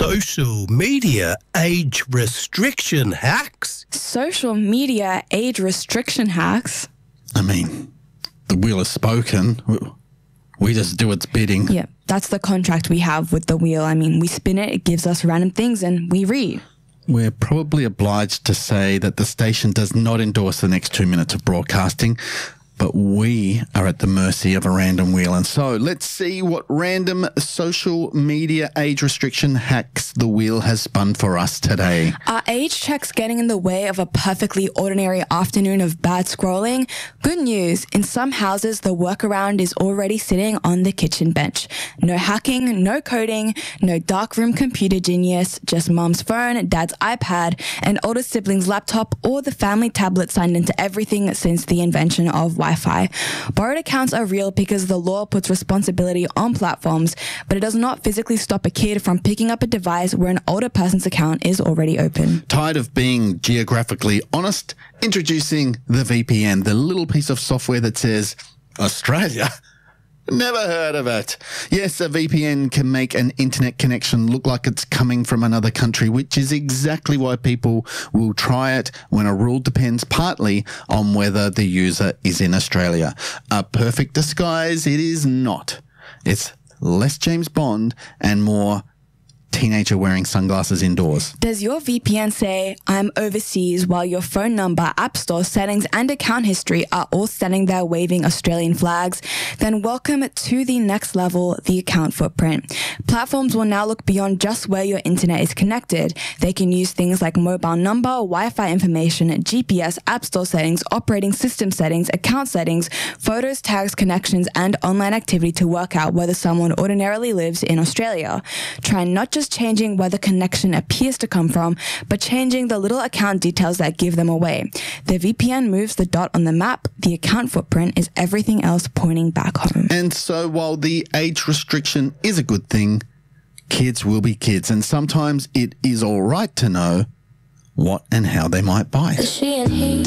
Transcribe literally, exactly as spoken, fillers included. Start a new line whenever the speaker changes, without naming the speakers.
social media age restriction hacks?
Social media age restriction hacks?
I mean, the wheel has spoken. We just do its bidding.
Yeah, that's the contract we have with the wheel. I mean, we spin it, it gives us random things, and we read.
We're probably obliged to say that the station does not endorse the next two minutes of broadcasting, but we are at the mercy of a random wheel. And so let's see what random social media age restriction hacks the wheel has spun for us today.
Are age checks getting in the way of a perfectly ordinary afternoon of bad scrolling? Good news. In some houses, the workaround is already sitting on the kitchen bench. No hacking, no coding, no darkroom computer genius, just mom's phone, dad's iPad, and older sibling's laptop, or the family tablet signed into everything since the invention of Wi-Fi. Wi-Fi. Borrowed accounts are real because the law puts responsibility on platforms, but it does not physically stop a kid from picking up a device where an older person's account is already open.
Tired of being geographically honest? Introducing the V P N, the little piece of software that says, Australia? Never heard of it. Yes, a V P N can make an internet connection look like it's coming from another country, which is exactly why people will try it when a rule depends partly on whether the user is in Australia. A perfect disguise, it is not. It's less James Bond and more teenager wearing sunglasses indoors.
Does your V P N say, I'm overseas, while your phone number, app store settings, and account history are all standing there waving Australian flags? Then welcome to the next level, the account footprint. Platforms will now look beyond just where your internet is connected. They can use things like mobile number, Wi-Fi information, G P S, app store settings, operating system settings, account settings, photos, tags, connections, and online activity to work out whether someone ordinarily lives in Australia. Try not just changing where the connection appears to come from, but changing the little account details that give them away. The V P N moves the dot on the map. The account footprint is everything else pointing back home.
And so while the age restriction is a good thing, kids will be kids, and sometimes it is all right to know what and how they might buy.
She and he